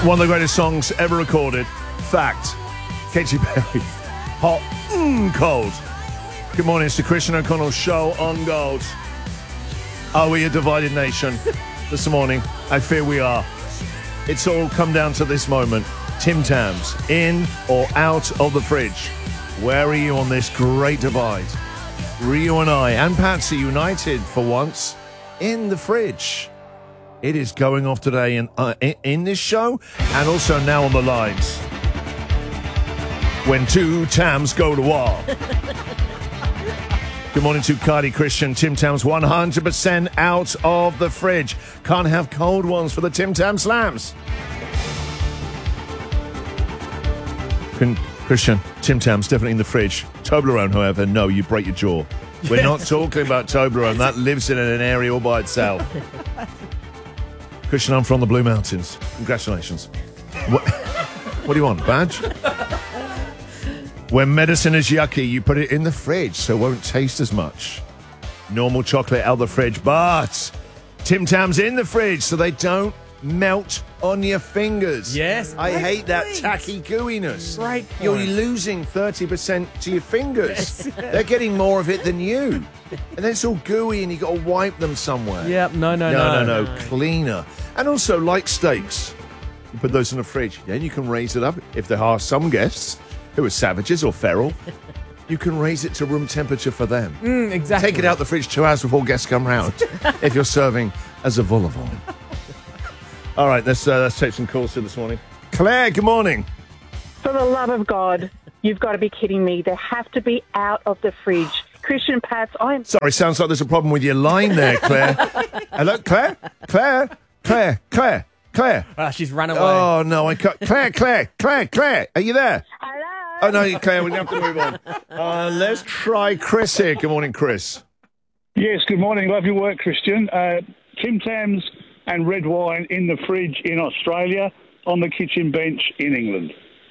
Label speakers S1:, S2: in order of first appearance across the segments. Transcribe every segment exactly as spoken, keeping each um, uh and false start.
S1: One of the greatest songs ever recorded. Fact. Katy Perry. Hot, mm, cold. Good morning, it's the Christian O'Connell Show on Gold. Are we a divided nation this morning? I fear we are. It's all come down to this moment. Tim Tams, in or out of the fridge? Where are you on this great divide? Rio and I and Patsy united for once in the fridge. It is going off today in, uh, in, in this show and also now on the lines. When two Tams go to war. Good morning to Cardi Christian. Tim Tams one hundred percent out of the fridge. Can't have cold ones for the Tim Tam Slams. Can, Christian, Tim Tams definitely in the fridge. Toblerone, however, no, you break your jaw. We're not talking about Toblerone. That lives in an area all by itself. Christian, I'm from the Blue Mountains. Congratulations. What, what do you want, badge? When medicine is yucky, you put it in the fridge so it won't taste as much. Normal chocolate out of the fridge, but Tim Tams in the fridge so they don't melt on your fingers.
S2: Yes.
S1: I
S2: great
S1: hate that
S2: point.
S1: tacky gooiness.
S2: Great
S1: You're
S2: point.
S1: losing thirty percent to your fingers. They're getting more of it than you. And then it's all gooey and you've got to wipe them somewhere.
S2: Yep, no, no,
S1: No,
S2: no.
S1: no, no, cleaner. And also, like steaks, you put those in the fridge. Then you can raise it up. If there are some guests who are savages or feral, you can raise it to room temperature for them.
S2: Mm, exactly.
S1: Take it out the fridge two hours before guests come round if you're serving as a vol au vent. All right, let's, uh, let's take some calls here this morning. Claire, good morning.
S3: For the love of God, you've got to be kidding me. They have to be out of the fridge. Christian Pats, I'm...
S1: Sorry, sounds like there's a problem with your line there, Claire. Hello, Claire? Claire? Claire? Claire? Claire?
S2: Ah, she's run away.
S1: Oh, no, I can't. Claire, Claire, Claire, Claire, are you there?
S3: Hello?
S1: Oh, no, Claire, we have to move on. Uh, let's try Chris here. Good morning, Chris.
S4: Yes, good morning. Love your work, Christian. Uh, Tim Tams and red wine in the fridge in Australia, on the kitchen bench in England.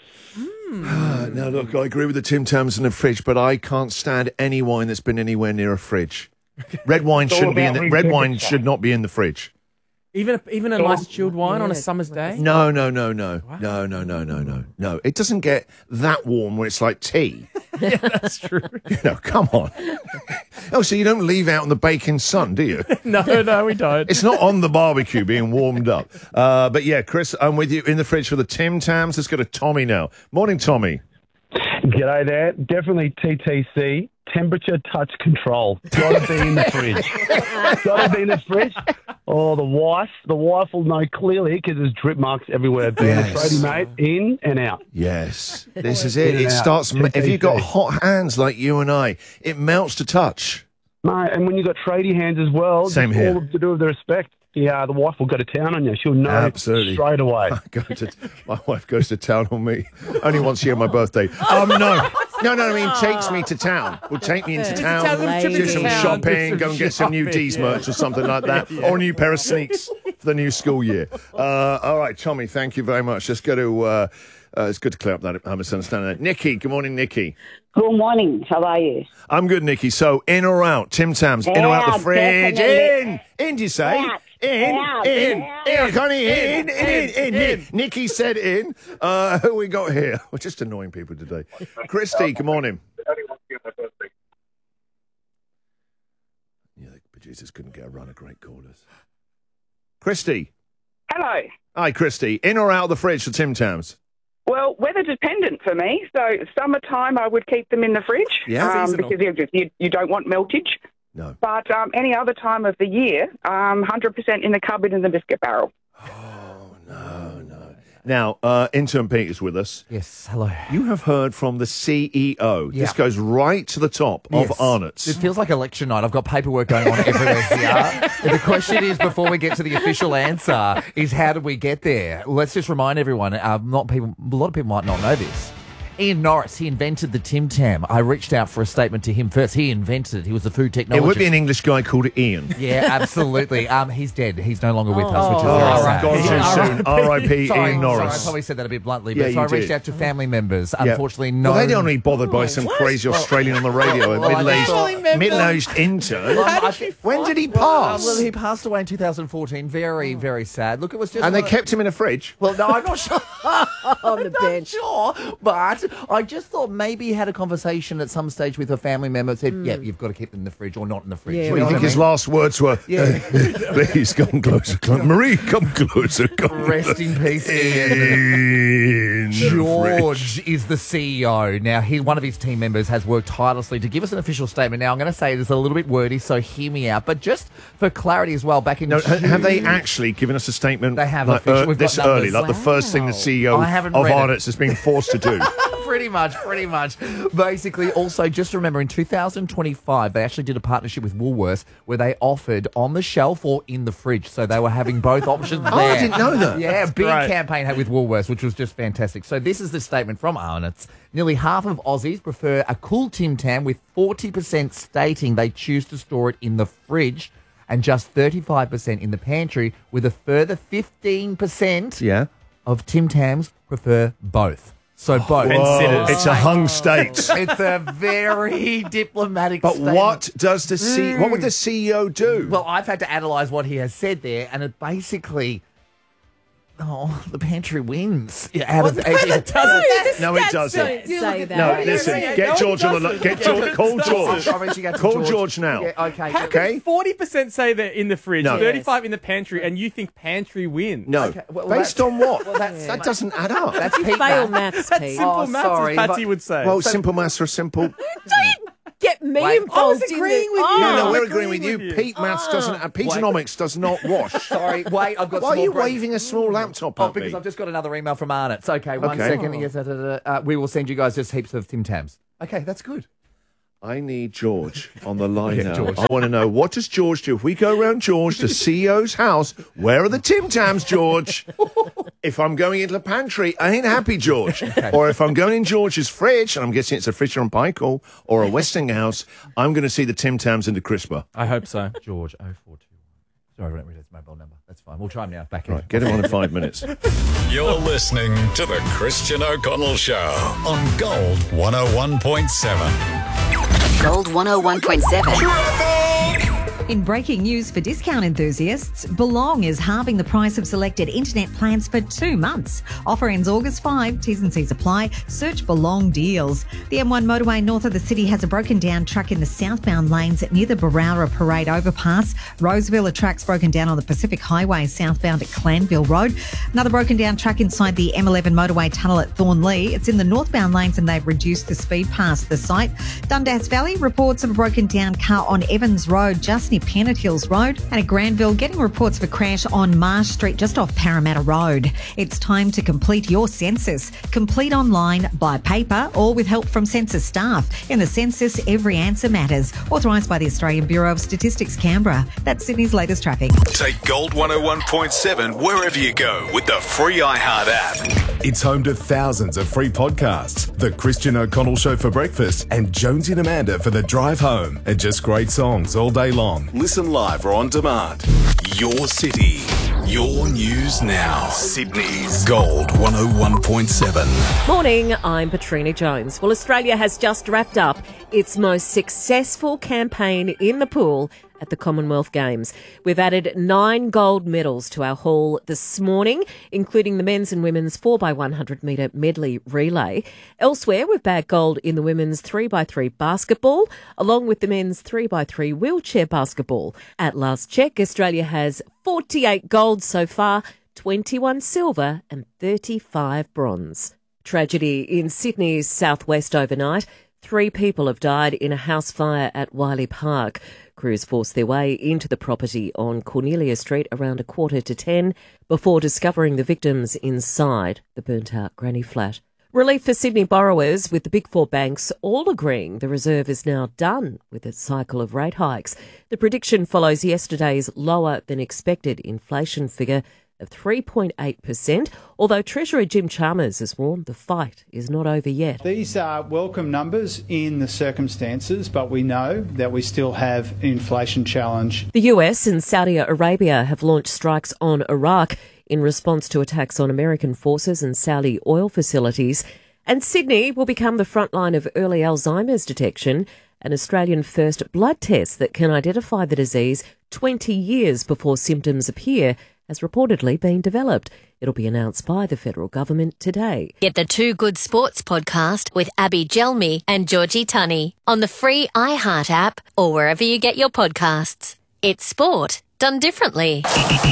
S1: Uh, now, look, I agree with the Tim Tams in the fridge, but I can't stand any wine that's been anywhere near a fridge. Red wine
S4: It's all
S1: shouldn't be in
S4: about
S1: the,
S4: room
S1: red wine
S4: temperature.
S1: should not be in the fridge.
S2: Even a, even a
S4: Oh,
S2: nice chilled wine on a summer's day?
S1: No, no, no, no, no, no, no, no, no, no. It doesn't get that warm where it's like tea.
S2: Yeah, that's true.
S1: You know, come on. Oh, so you don't leave out in the baking sun, do you?
S2: No, no, we don't.
S1: It's not on the barbecue being warmed up. Uh, but yeah, Chris, I'm with you in the fridge for the Tim Tams. Let's go to Tommy now. Morning, Tommy.
S5: G'day there. Definitely T T C. Temperature touch control. Gotta be in the fridge. Gotta be in the fridge. Oh, the wife. The wife will know clearly because there's drip marks everywhere. Being
S1: Yes.
S5: a tradie mate, in and out.
S1: Yes, this is it.
S5: In
S1: It
S5: and out.
S1: starts, if
S5: T T C.
S1: you've got hot hands like you and I, it melts to touch.
S5: Mate, and when you've got tradie hands as well,
S1: Same
S5: just
S1: here.
S5: all to do with the respect. Yeah, the wife will go to town on you. She'll know
S1: Absolutely.
S5: straight away.
S1: I go to, my wife goes to town on me only once a year on my birthday. Um, no, no, no. I mean, takes me to town. Will take me into
S2: town,
S1: town,
S2: little trip
S1: do
S2: into
S1: some
S2: town,
S1: shopping,
S2: do some
S1: go and get some new
S2: shopping,
S1: D's
S2: yeah.
S1: merch or something like that, or a new pair of sneaks for the new school year. Uh, all right, Tommy, thank you very much. Let's go to. Uh, uh, it's good to clear up that uh, misunderstanding. There. Nikki, good morning, Nikki.
S6: Good morning. How are you?
S1: I'm good, Nikki. So, in or out? Tim Tams, in or out the
S6: Out,
S1: fridge?
S6: definitely.
S1: In! In, do you say?
S6: Out,
S1: In,
S6: out,
S1: in,
S6: out.
S1: in, Connie, in, in, in, in, in.
S2: in.
S1: Nikki said in. Uh, who we got here? We're just annoying people today. Christy, good morning. Yeah, the producers couldn't get a run of great callers. Christy.
S3: Hello.
S1: Hi, Christy. In or out of the fridge for Tim Tams?
S3: Well, weather dependent for me. So summertime, I would keep them in the fridge
S1: Yeah.
S3: um,
S2: Seasonal.
S3: because you, you, you don't want meltage.
S1: No.
S3: But um, any other time of the year, um, one hundred percent in the cupboard in the biscuit barrel.
S1: Oh, no, no. Now, uh, intern Pete is with us.
S2: Yes, hello.
S1: You have heard from the C E O. This
S7: Yeah.
S1: goes right to the top of
S7: Yes.
S1: Arnott's.
S7: It feels like election night. I've got paperwork going on everywhere here. The question is, before we get to the official answer, is how did we get there? Let's just remind everyone, uh, not people, a lot of people might not know this. Ian Norris, he invented the Tim Tam. I reached out for a statement to him first. He invented it. He was the food technologist.
S1: It would be an English guy called Ian.
S7: Yeah, absolutely. um, he's dead. He's no longer with us, which is
S1: Oh,
S7: very
S1: oh
S7: sad.
S1: gone too soon. R I P
S7: Sorry,
S1: Ian
S7: sorry, I
S1: Norris.
S7: probably said that a bit bluntly,
S1: Yeah,
S7: but so
S1: you
S7: I reached
S1: did.
S7: out to family members.
S1: Yeah.
S7: Unfortunately, no.
S1: Well, they'd only bothered by some crazy Australian on the radio, a
S7: Well, I
S1: middle-aged,
S7: thought-
S1: middle-aged intern.
S7: Well, I-
S1: When did he
S7: Uh,
S1: pass?
S7: well, he passed away in two thousand fourteen. Very, very sad. Look, it was just.
S1: And they
S7: one of-
S1: kept him in a fridge.
S7: Well, no, I'm not sure.
S8: On the bench.
S7: Sure, but I just thought maybe he had a conversation at some stage with a family member and said, yeah, you've got to keep them in the fridge or not in the fridge.
S8: Yeah,
S7: You
S1: What do
S7: know
S1: you think
S7: what I
S1: his
S7: mean?
S1: last words were?
S7: Yeah.
S1: Please come closer. Come, Marie, come closer. Come
S7: Rest in peace, Ian.
S1: in the fridge.
S7: George is the C E O. Now, he, one of his team members has worked tirelessly to give us an official statement. Now, I'm going to say it is a little bit wordy, so hear me out. But just for clarity as well, back in
S1: No, ha- have they
S7: June-
S1: actually given us a statement
S7: They have
S1: like,
S7: official-
S1: uh,
S7: we've got
S1: this early,
S7: numbers.
S1: like the first thing the C E O
S7: I haven't
S1: of
S7: read it.
S1: Arnott's has been forced to do?
S7: Pretty much, pretty much. Basically, also, just remember, in two thousand twenty-five, they actually did a partnership with Woolworths where they offered on the shelf or in the fridge. So they were having both options there.
S1: Oh, I didn't know that.
S7: Yeah, big
S2: great.
S7: campaign had with Woolworths, which was just fantastic. So this is the statement from Arnott's. Nearly half of Aussies prefer a cool Tim Tam, with forty percent stating they choose to store it in the fridge and just thirty-five percent in the pantry, with a further fifteen percent
S1: Yeah.
S7: of Tim Tams prefer both. So both.
S2: Considers.
S1: It's a hung state.
S7: It's a very diplomatic
S1: But
S7: statement.
S1: what does the C? What would the C E O do?
S7: Well, I've had to analyse what he has said there, and it basically, oh, the pantry wins. Yeah, out of
S2: it doesn't.
S1: no, it doesn't.
S8: Don't say that.
S1: No, listen.
S2: yeah,
S1: Get
S2: no, it
S1: George on the
S2: doesn't.
S1: line. Get
S2: Yeah,
S1: George.
S2: it
S1: Call
S2: doesn't.
S1: George.
S7: I'm reaching out to
S1: Call
S7: George.
S1: George now.
S7: Yeah, okay.
S2: How
S1: Okay.
S2: can forty percent say they're in the fridge,
S1: No.
S2: thirty-five in the pantry, and you think pantry wins?
S1: No.
S7: Okay, well,
S1: Based
S7: that's-
S1: on what?
S7: well, that's-
S1: that doesn't add up.
S7: That's Pete
S8: Fail
S7: Matt.
S8: maths,
S2: That's
S8: Pete.
S2: simple
S7: Oh,
S2: maths,
S7: sorry,
S2: as Patsy
S7: but-
S2: would say.
S1: well, simple maths are simple.
S8: Get me
S7: Wait,
S8: involved
S2: I was
S8: in
S2: agreeing
S8: the-
S2: with you.
S8: Oh.
S1: No, no,
S2: I'm
S1: we're
S2: agreeing
S1: agreeing with you.
S2: with you.
S1: Pete maths doesn't. Uh, Peteonomics does not wash.
S7: Sorry, wait, I've got
S1: Why
S7: some
S1: are you
S7: more break-
S1: waving a small laptop
S7: Oh,
S1: at
S7: because
S1: me?
S7: I've just got another email from Arnott's. Okay, one
S1: Okay.
S7: second. Yes, da, da, da. Uh, we will send you guys just heaps of Tim Tams. Okay, that's good.
S1: I need George on the line
S7: Yeah,
S1: now.
S7: George.
S1: I want to know, what does George do? If we go around George, the C E O's house, where are the Tim Tams, George? If I'm going into the pantry, I ain't happy, George. Or if I'm going in George's fridge, and I'm guessing it's a Fisher and Paykel or a Westinghouse, I'm going to see the Tim Tams in the crisper.
S2: I hope so.
S7: George, oh four two one. Sorry, I don't read his mobile number. That's fine. We'll try him now. Back in.
S1: Right, get him on in five minutes.
S9: You're listening to the Christian O'Connell Show on Gold one oh one point seven.
S10: Gold one oh one point seven.
S11: In breaking news for discount enthusiasts, Belong is halving the price of selected internet plans for two months. Offer ends August fifth. T's and C's apply. Search Belong deals. The M one motorway north of the city has a broken down truck in the southbound lanes near the Barowra Parade overpass. Roseville, a truck's broken down on the Pacific Highway southbound at Clanville Road. Another broken down truck inside the M eleven motorway tunnel at Thornlea. It's in the northbound lanes and they've reduced the speed past the site. Dundas Valley reports of a broken down car on Evans Road just near Pennant Hills Road, and at Granville getting reports of a crash on Marsh Street just off Parramatta Road. It's time to complete your census. Complete online, by paper or with help from census staff. In the census, every answer matters. Authorised by the Australian Bureau of Statistics, Canberra. That's Sydney's latest traffic.
S9: Take Gold one oh one point seven wherever you go with the free iHeart app.
S12: It's home to thousands of free podcasts. The Christian O'Connell Show for breakfast and Jonesy and Amanda for the drive home. And just great songs all day long. Listen live or on demand.
S9: Your city, your news now. Sydney's Gold one oh one point seven.
S8: Morning, I'm Patrina Jones. Well, Australia has just wrapped up its most successful campaign in the pool at the Commonwealth Games. We've added nine gold medals to our haul this morning, including the men's and women's four by one hundred metre medley relay. Elsewhere, we've bagged gold in the women's three by three basketball, along with the men's three by three wheelchair basketball. At last check, Australia has forty-eight gold so far, twenty-one silver and thirty-five bronze. Tragedy in Sydney's southwest overnight. Three people have died in a house fire at Wiley Park. Crews forced their way into the property on Cornelia Street around a quarter to ten before discovering the victims inside the burnt-out granny flat. Relief for Sydney borrowers, with the Big Four banks all agreeing the Reserve is now done with its cycle of rate hikes. The prediction follows yesterday's lower-than-expected inflation figure of three point eight percent, although Treasurer Jim Chalmers has warned the fight is not over yet.
S13: These are welcome numbers in the circumstances, but we know that we still have an inflation challenge.
S8: The U S and Saudi Arabia have launched strikes on Iraq in response to attacks on American forces and Saudi oil facilities. And Sydney will become the front line of early Alzheimer's detection, an Australian first blood test that can identify the disease twenty years before symptoms appear has reportedly been developed. It'll be announced by the federal government today.
S14: Get the Two Good Sports podcast with Abby Gelmi and Georgie Tunney on the free iHeart app or wherever you get your podcasts. It's sport done differently.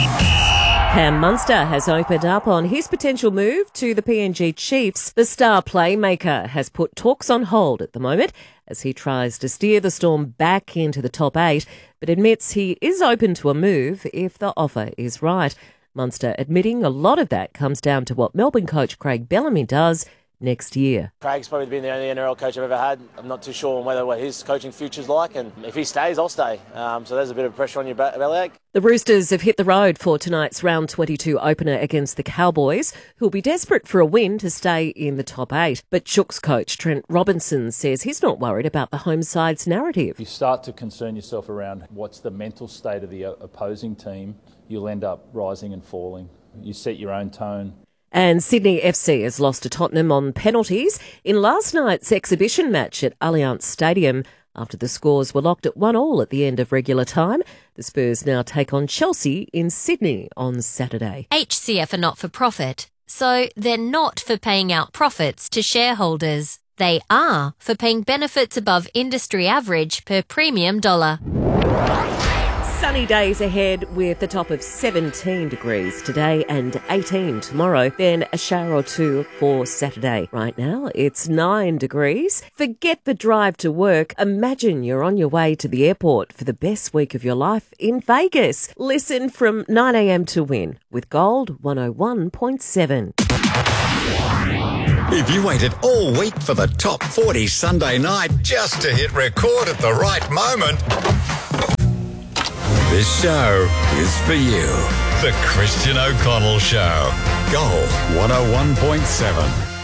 S8: Cam Munster has opened up on his potential move to the P N G Chiefs. The star playmaker has put talks on hold at the moment as he tries to steer the Storm back into the top eight, but admits he is open to a move if the offer is right. Munster admitting a lot of that comes down to what Melbourne coach Craig Bellamy does next year.
S15: Craig's probably been the only N R L coach I've ever had. I'm not too sure on whether what his coaching future's like, and if he stays, I'll stay. Um, so there's a bit of pressure on your belly.
S8: The Roosters have hit the road for tonight's round twenty-two opener against the Cowboys, who'll be desperate for a win to stay in the top eight. But Chooks coach Trent Robinson says he's not worried about the home side's narrative.
S16: If you start to concern yourself around what's the mental state of the opposing team, you'll end up rising and falling. You set your own tone.
S8: And Sydney F C has lost to Tottenham on penalties in last night's exhibition match at Allianz Stadium. After the scores were locked at one all at the end of regular time, the Spurs now take on Chelsea in Sydney on Saturday.
S14: H C F are not for profit, so they're not for paying out profits to shareholders. They are for paying benefits above industry average per premium dollar.
S8: Sunny days ahead with a top of seventeen degrees today and eighteen tomorrow, then a shower or two for Saturday. Right now, it's nine degrees. Forget the drive to work. Imagine you're on your way to the airport for the best week of your life in Vegas. Listen from nine a.m. to Win with Gold one oh one point seven.
S9: If you waited all week for the Top forty Sunday night just to hit record at the right moment, this show is for you. The Christian O'Connell Show. Gold one oh one point seven.